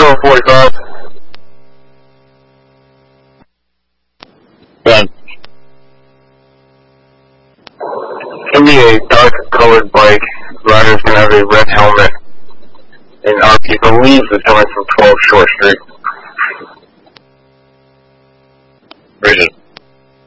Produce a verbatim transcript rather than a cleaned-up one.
zero forty-five. Done. Give me a dark colored bike. Rider's gonna have a red helmet. And R P believes it's coming from twelve Short Street. Bridget.